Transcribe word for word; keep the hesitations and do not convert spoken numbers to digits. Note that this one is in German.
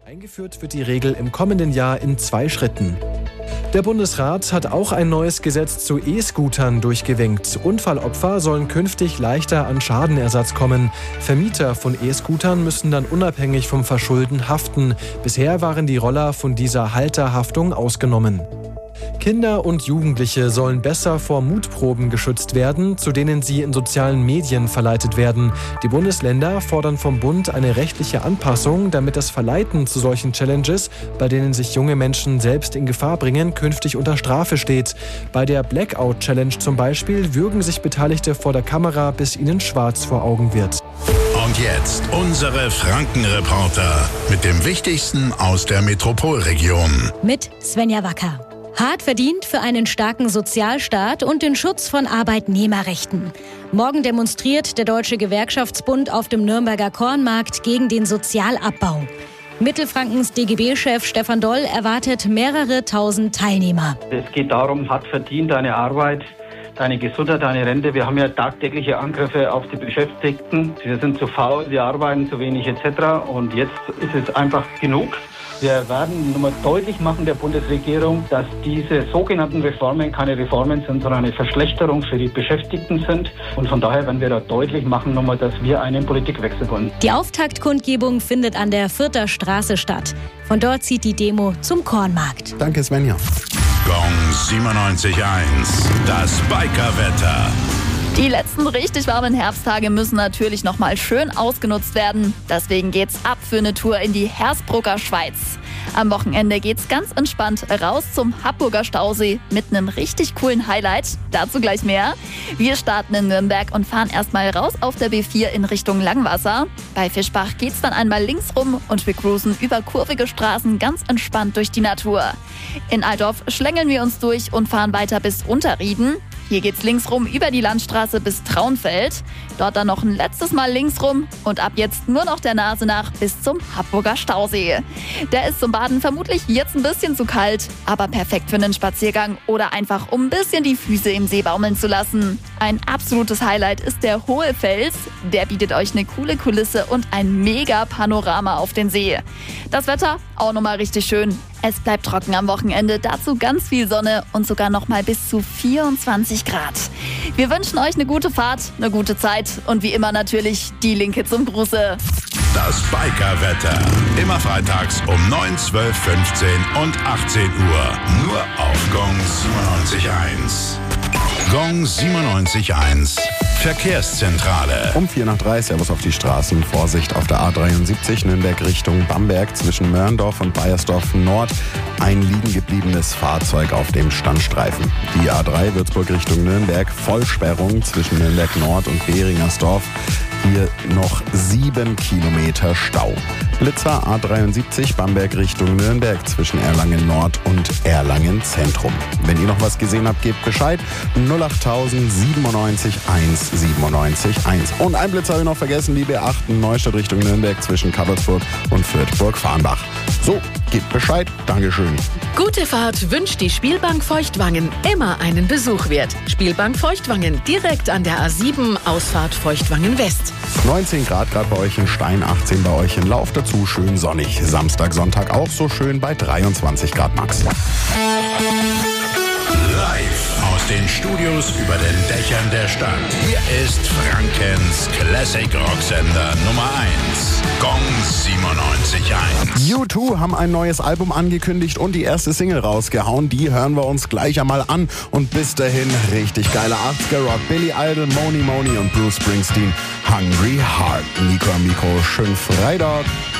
Eingeführt wird die Regel im kommenden Jahr in zwei Schritten. Der Bundesrat hat auch ein neues Gesetz zu E-Scootern durchgewinkt. Unfallopfer sollen künftig leichter an Schadenersatz kommen. Vermieter von E-Scootern müssen dann unabhängig vom Verschulden haften. Bisher waren die Roller von dieser Halterhaftung ausgenommen. Kinder und Jugendliche sollen besser vor Mutproben geschützt werden, zu denen sie in sozialen Medien verleitet werden. Die Bundesländer fordern vom Bund eine rechtliche Anpassung, damit das Verleiten zu solchen Challenges, bei denen sich junge Menschen selbst in Gefahr bringen, künftig unter Strafe steht. Bei der Blackout-Challenge zum Beispiel würgen sich Beteiligte vor der Kamera, bis ihnen schwarz vor Augen wird. Und jetzt unsere Franken-Reporter mit dem Wichtigsten aus der Metropolregion. Mit Svenja Wacker. Hart verdient für einen starken Sozialstaat und den Schutz von Arbeitnehmerrechten. Morgen demonstriert der Deutsche Gewerkschaftsbund auf dem Nürnberger Kornmarkt gegen den Sozialabbau. Mittelfrankens D G B-Chef Stefan Doll erwartet mehrere tausend Teilnehmer. Es geht darum, hart verdient, deine Arbeit, deine Gesundheit, deine Rente. Wir haben ja tagtägliche Angriffe auf die Beschäftigten. Sie sind zu faul, sie arbeiten zu wenig et cetera. Und jetzt ist es einfach genug. Wir werden nochmal deutlich machen der Bundesregierung, dass diese sogenannten Reformen keine Reformen sind, sondern eine Verschlechterung für die Beschäftigten sind. Und von daher werden wir da deutlich machen, nochmal, dass wir einen Politikwechsel wollen. Die Auftaktkundgebung findet an der Fürther Straße statt. Von dort zieht die Demo zum Kornmarkt. Danke, Svenja. Gong siebenundneunzig Komma eins, das Bikerwetter. Die letzten richtig warmen Herbsttage müssen natürlich noch mal schön ausgenutzt werden. Deswegen geht's ab für eine Tour in die Hersbrucker Schweiz. Am Wochenende geht's ganz entspannt raus zum Happurger Stausee mit einem richtig coolen Highlight. Dazu gleich mehr. Wir starten in Nürnberg und fahren erstmal raus auf der B vier in Richtung Langwasser. Bei Fischbach geht's dann einmal links rum und wir cruisen über kurvige Straßen ganz entspannt durch die Natur. In Altdorf schlängeln wir uns durch und fahren weiter bis Unterrieden. Hier geht's links rum über die Landstraße bis Traunfeld. Dort dann noch ein letztes Mal links rum und ab jetzt nur noch der Nase nach bis zum Happurger Stausee. Der ist zum Baden vermutlich jetzt ein bisschen zu kalt, aber perfekt für einen Spaziergang oder einfach um ein bisschen die Füße im See baumeln zu lassen. Ein absolutes Highlight ist der Hohe Fels. Der bietet euch eine coole Kulisse und ein mega Panorama auf den See. Das Wetter auch nochmal richtig schön. Es bleibt trocken am Wochenende, dazu ganz viel Sonne und sogar noch mal bis zu vierundzwanzig Grad. Wir wünschen euch eine gute Fahrt, eine gute Zeit und wie immer natürlich die Linke zum Gruße. Das Bikerwetter. Immer freitags um neun, zwölf, fünfzehn und achtzehn Uhr. Nur auf Gong siebenundneunzig Komma eins. Gong siebenundneunzig Komma eins. Verkehrszentrale. Um vier nach drei, Servus auf die Straßen. Vorsicht auf der A dreiundsiebzig, Nürnberg Richtung Bamberg, zwischen Mörndorf und Baiersdorf Nord. Ein liegen gebliebenes Fahrzeug auf dem Standstreifen. Die A drei Würzburg Richtung Nürnberg, Vollsperrung zwischen Nürnberg Nord und Behringersdorf. Hier noch sieben Kilometer Stau. Blitzer A dreiundsiebzig, Bamberg Richtung Nürnberg, zwischen Erlangen Nord und Erlangen Zentrum. Wenn ihr noch was gesehen habt, gebt Bescheid. null acht siebenundneunzig eins siebenundneunzig eins. Und ein Blitzer habe ich noch vergessen, die B acht Neustadt Richtung Nürnberg, zwischen Kappelsburg und Fürth-Burg-Farnbach. So, gebt Bescheid. Dankeschön. Gute Fahrt wünscht die Spielbank Feuchtwangen. Immer einen Besuch wert. Spielbank Feuchtwangen, direkt an der A sieben, Ausfahrt Feuchtwangen West. neunzehn Grad gerade bei euch in Stein, achtzehn bei euch in Lauf, dazu schön sonnig. Samstag, Sonntag auch so schön bei dreiundzwanzig Grad max. Live aus den Studios über den Dächern der Stadt. Hier ist Frankens Classic Rocksender Nummer eins. Gong siebenundneunzig Komma eins. U zwei haben ein neues Album angekündigt und die erste Single rausgehauen. Die hören wir uns gleich einmal an. Und bis dahin richtig geiler achtziger Rock. Billy Idol, Moni Moni und Bruce Springsteen. Hungry Heart. Nico Amico, schönen Freitag.